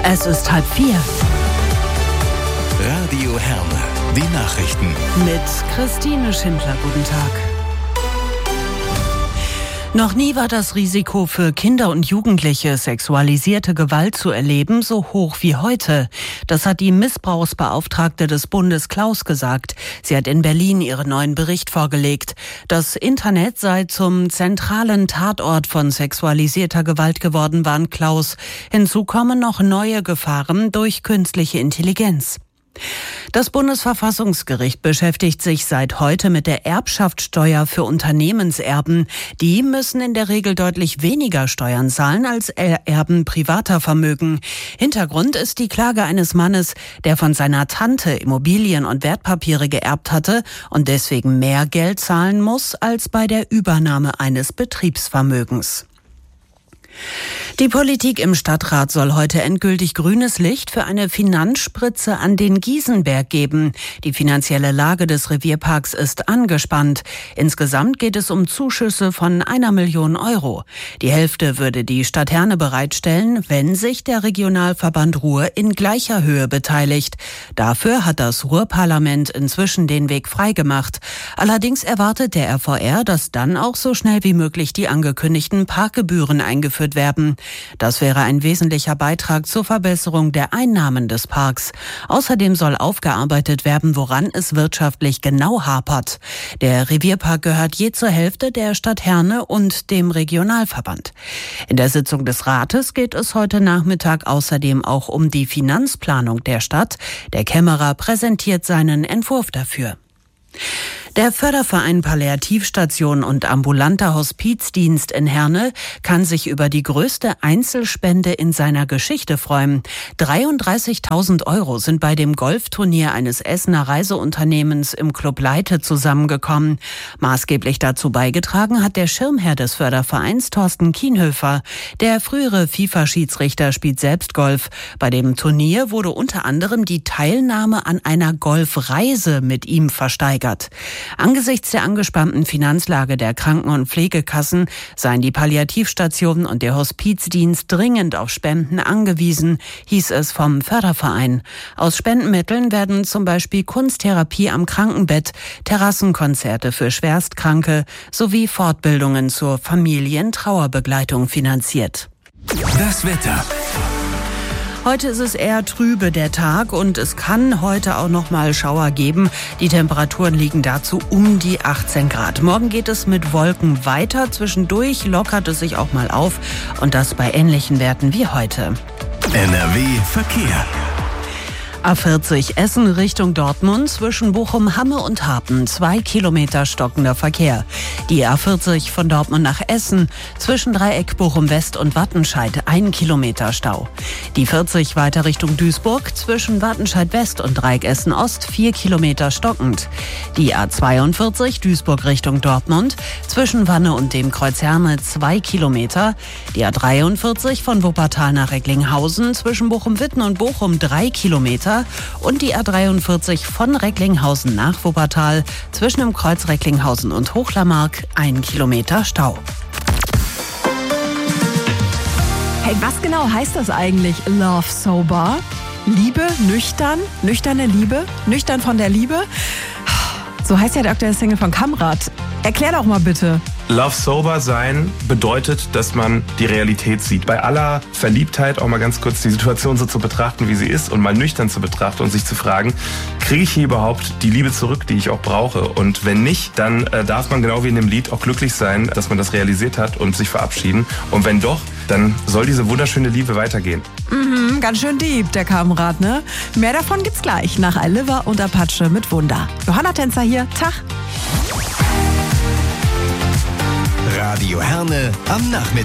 Es ist 3:30. Radio Herne, die Nachrichten. Mit Christine Schindler, guten Tag. Noch nie war das Risiko für Kinder und Jugendliche, sexualisierte Gewalt zu erleben, so hoch wie heute. Das hat die Missbrauchsbeauftragte des Bundes Klaus gesagt. Sie hat in Berlin ihren neuen Bericht vorgelegt. Das Internet sei zum zentralen Tatort von sexualisierter Gewalt geworden, warnt Klaus. Hinzu kommen noch neue Gefahren durch künstliche Intelligenz. Das Bundesverfassungsgericht beschäftigt sich seit heute mit der Erbschaftssteuer für Unternehmenserben. Die müssen in der Regel deutlich weniger Steuern zahlen als Erben privater Vermögen. Hintergrund ist die Klage eines Mannes, der von seiner Tante Immobilien und Wertpapiere geerbt hatte und deswegen mehr Geld zahlen muss als bei der Übernahme eines Betriebsvermögens. Die Politik im Stadtrat soll heute endgültig grünes Licht für eine Finanzspritze an den Giesenberg geben. Die finanzielle Lage des Revierparks ist angespannt. Insgesamt geht es um Zuschüsse von 1 Million Euro. Die Hälfte würde die Stadt Herne bereitstellen, wenn sich der Regionalverband Ruhr in gleicher Höhe beteiligt. Dafür hat das Ruhrparlament inzwischen den Weg freigemacht. Allerdings erwartet der RVR, dass dann auch so schnell wie möglich die angekündigten Parkgebühren eingeführt werden. Das wäre ein wesentlicher Beitrag zur Verbesserung der Einnahmen des Parks. Außerdem soll aufgearbeitet werden, woran es wirtschaftlich genau hapert. Der Revierpark gehört je zur Hälfte der Stadt Herne und dem Regionalverband. In der Sitzung des Rates geht es heute Nachmittag außerdem auch um die Finanzplanung der Stadt. Der Kämmerer präsentiert seinen Entwurf dafür. Der Förderverein Palliativstation und ambulanter Hospizdienst in Herne kann sich über die größte Einzelspende in seiner Geschichte freuen. 33.000 Euro sind bei dem Golfturnier eines Essener Reiseunternehmens im Club Leite zusammengekommen. Maßgeblich dazu beigetragen hat der Schirmherr des Fördervereins, Thorsten Kienhöfer. Der frühere FIFA-Schiedsrichter spielt selbst Golf. Bei dem Turnier wurde unter anderem die Teilnahme an einer Golfreise mit ihm versteigert. Angesichts der angespannten Finanzlage der Kranken- und Pflegekassen seien die Palliativstationen und der Hospizdienst dringend auf Spenden angewiesen, hieß es vom Förderverein. Aus Spendenmitteln werden zum Beispiel Kunsttherapie am Krankenbett, Terrassenkonzerte für Schwerstkranke sowie Fortbildungen zur Familientrauerbegleitung finanziert. Das Wetter. Heute ist es eher trübe, der Tag, und es kann heute auch noch mal Schauer geben. Die Temperaturen liegen dazu um die 18 Grad. Morgen geht es mit Wolken weiter. Zwischendurch lockert es sich auch mal auf, und das bei ähnlichen Werten wie heute. NRW Verkehr. A40 Essen Richtung Dortmund zwischen Bochum-Hamme und Harpen 2 Kilometer stockender Verkehr. Die A40 von Dortmund nach Essen zwischen Dreieck Bochum-West und Wattenscheid 1 Kilometer Stau. Die 40 weiter Richtung Duisburg zwischen Wattenscheid-West und Dreieck Essen-Ost 4 Kilometer stockend. Die A42 Duisburg Richtung Dortmund zwischen Wanne und dem Kreuz Herne 2 Kilometer. Die A43 von Wuppertal nach Recklinghausen zwischen Bochum-Witten und Bochum 3 Kilometer. Und die A43 von Recklinghausen nach Wuppertal zwischen dem Kreuz Recklinghausen und Hochlarmark 1 Kilometer Stau. Hey, was genau heißt das eigentlich? Love sober? Liebe, nüchtern? Nüchterne Liebe? Nüchtern von der Liebe? So heißt ja der aktuelle Single von Kamrat. Erklär doch mal bitte. Love sober sein bedeutet, dass man die Realität sieht. Bei aller Verliebtheit auch mal ganz kurz die Situation so zu betrachten, wie sie ist, und mal nüchtern zu betrachten und sich zu fragen, kriege ich hier überhaupt die Liebe zurück, die ich auch brauche? Und wenn nicht, dann darf man genau wie in dem Lied auch glücklich sein, dass man das realisiert hat und sich verabschieden. Und wenn doch, dann soll diese wunderschöne Liebe weitergehen. Ganz schön deep, der Kamrat, ne? Mehr davon gibt's gleich nach Aliva und Apache mit Wunder. Johanna Tänzer hier, Tag. Radio Herne am Nachmittag.